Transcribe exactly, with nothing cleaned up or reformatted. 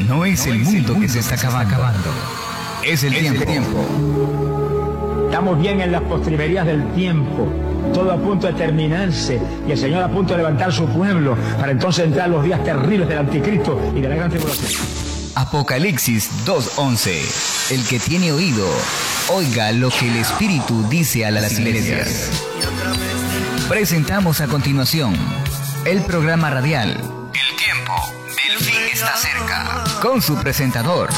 No es el mundo que se está acabando. Es el tiempo. Estamos bien en las postrimerías del tiempo, todo a punto de terminarse y el Señor a punto de levantar su pueblo para entonces entrar los días terribles del anticristo y de la gran tribulación. Apocalipsis dos once. El que tiene oído, oiga lo que el Espíritu dice a las iglesias. Presentamos a continuación el programa radial El tiempo del fin está cerca, con su presentador